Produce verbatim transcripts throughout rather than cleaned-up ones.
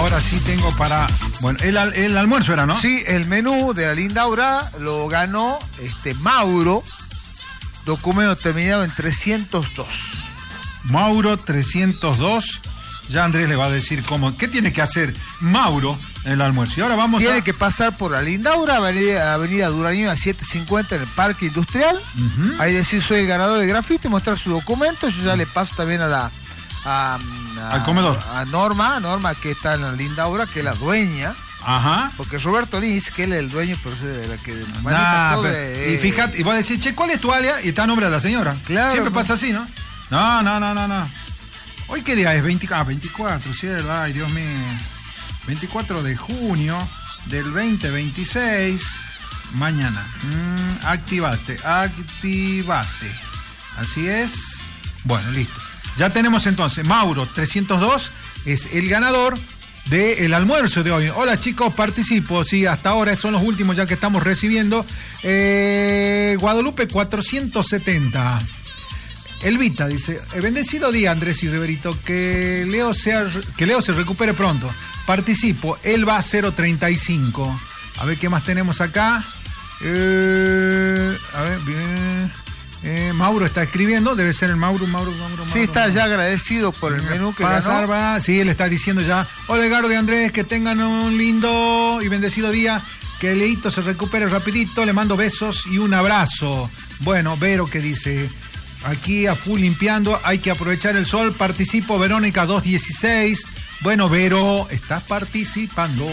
ahora sí tengo para... Bueno, el, el almuerzo era, ¿no? Sí, el menú de la Lindaura lo ganó este Mauro, documento terminado en trescientos dos. Mauro trescientos dos. Ya Andrés le va a decir cómo, qué tiene que hacer Mauro en el almuerzo. Y ahora vamos Tiene a... que pasar por la Lindaura, avenida, avenida Durañina setecientos cincuenta en el Parque Industrial. Uh-huh. Ahí decir soy el ganador de grafiti, mostrar su documento. Yo ya le paso también a la... A, a, al comedor. A Norma, Norma que está en la Lindaura, que es la dueña. Ajá. Porque Roberto Liz, que él es el dueño, pero es de la que nah, todo pero, de, y fíjate, y vos decís, che, ¿cuál es tu alias? Y está a nombre de la señora. Claro. Siempre pasa así, ¿no? No, no, no, no, no. ¿Hoy qué día es? veinte, ah, veinticuatro, sí, ay, Dios mío. veinticuatro de junio del veinte veintiséis. Mañana. Mm, activate, activate. Así es. Bueno, listo. Ya tenemos entonces, Mauro trescientos dos es el ganador del almuerzo de hoy. Hola chicos, participo, sí, hasta ahora son los últimos ya que estamos recibiendo. Eh, Guadalupe cuatrocientos setenta. Elvita dice, bendecido día Andrés y Riverito, que Leo, sea, que Leo se recupere pronto. Participo, Elba cero treinta y cinco. A ver qué más tenemos acá. Eh, a ver, bien. Eh, Mauro está escribiendo, debe ser el Mauro, Mauro, Mauro, Mauro. Sí, está Mauro. ya agradecido por el menú que Pasar, ganó. Va, sí, él está diciendo ya, hola Edgardo y Andrés, que tengan un lindo y bendecido día, que Leito se recupere rapidito, le mando besos y un abrazo. Bueno, Vero que dice, aquí a full limpiando, hay que aprovechar el sol, participo, Verónica dos dieciséis. Bueno, Vero, estás participando.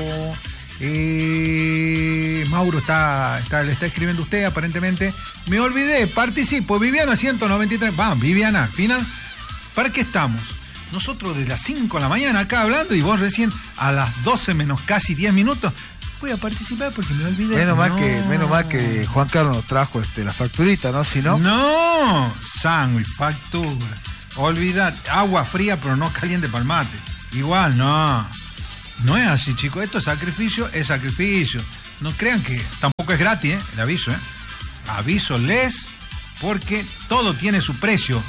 Eh, Mauro está, está, le está escribiendo usted aparentemente. Me olvidé, participo, Viviana ciento noventa y tres. Vamos, Viviana, final. ¿Para qué estamos? Nosotros de las cinco de la mañana acá hablando y vos recién a las doce menos casi diez minutos. Voy a participar porque me olvidé. Menos, no. mal, que, menos mal que Juan Carlos nos trajo este, la facturita, ¿no? Si no... No, sándwich, factura. Olvidad, agua fría pero no caliente para el mate. Igual, no. No es así, chicos. Esto es sacrificio, es sacrificio. No crean que tampoco es gratis, ¿eh? El aviso, ¿eh? Avísoles, porque todo tiene su precio.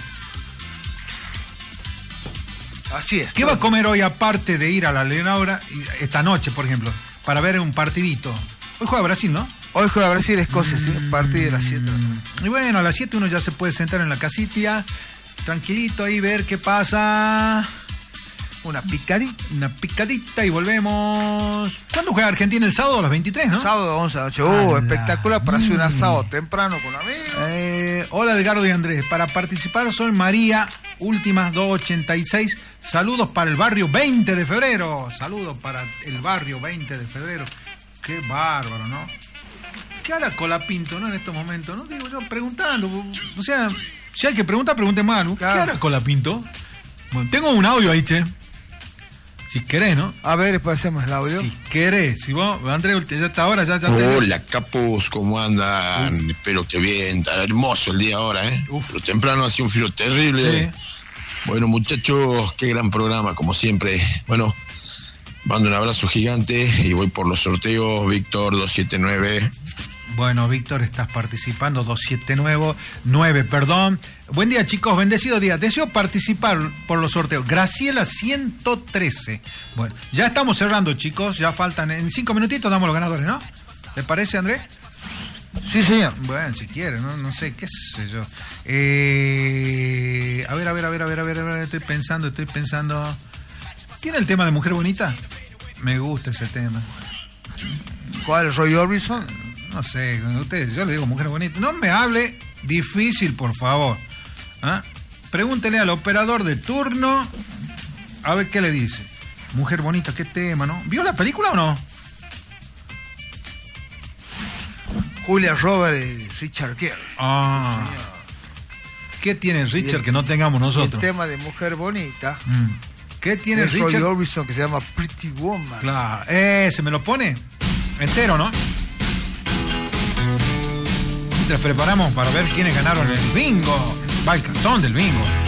Así es. ¿Qué va a comer hoy aparte de ir a la Leonora esta noche, por ejemplo, para ver un partidito? Hoy juega Brasil, ¿no? Hoy juega Brasil, Escocia, sí, a partir de las siete. Y bueno, a las siete uno ya se puede sentar en la casita, tranquilito ahí, ver qué pasa. Una picadita. Una picadita y volvemos. ¿Cuándo juega Argentina? El sábado a las veintitrés, ¿no? Sábado once de la noche. Uh, espectacular para hacer un asado temprano con amigos. Eh, hola Edgardo y Andrés. Para participar soy María, últimas dos ochenta y seis. Saludos para el barrio veinte de febrero. Saludos para el barrio veinte de febrero. Qué bárbaro, ¿no? ¿Qué hará Colapinto, no? En estos momentos, ¿no? Digo yo, preguntando. O sea, si hay que preguntar, pregunte más, ¿no? Claro. ¿Qué hará Colapinto? Bueno, tengo un audio ahí, che. Si querés, ¿no? A ver, después hacemos el audio. Si querés, si vos, Andrés, ya está ahora, ya, ya Hola, te... capos, ¿cómo andan? Uf. Espero que bien, está hermoso el día ahora, ¿eh? Uf. Pero temprano hacía un frío terrible. Sí. Bueno, muchachos, qué gran programa, como siempre. Bueno, mando un abrazo gigante y voy por los sorteos, Víctor dos siete nueve. Bueno, Víctor, estás participando, dos siete nueve, perdón. Buen día, chicos, bendecido día. Deseo participar por los sorteos. Graciela ciento trece. Bueno, ya estamos cerrando, chicos. Ya faltan, en cinco minutitos damos los ganadores, ¿no? ¿Le parece, Andrés? Sí, señor. Bueno, si quiere, no, no sé, qué sé yo. Eh, a ver, a ver, a ver, a ver, a ver, a ver, estoy pensando, estoy pensando. ¿Tiene el tema de Mujer Bonita? Me gusta ese tema. ¿Cuál es, Roy Orbison? No sé, ustedes, yo le digo Mujer Bonita. No me hable difícil, por favor. ¿Ah? Pregúntele al operador de turno a ver qué le dice. Mujer Bonita, qué tema, ¿no? ¿Vio la película o no? Julia Roberts y Richard Gere. Ah. ¿Qué tiene Richard el, que no tengamos nosotros? El tema de Mujer Bonita. Mm. ¿Qué tiene Richard? Roy Orbison, que se llama Pretty Woman. Claro, eh, se me lo pone entero, ¿no? Mientras preparamos para ver quiénes ganaron el bingo. Va el cartón del bingo.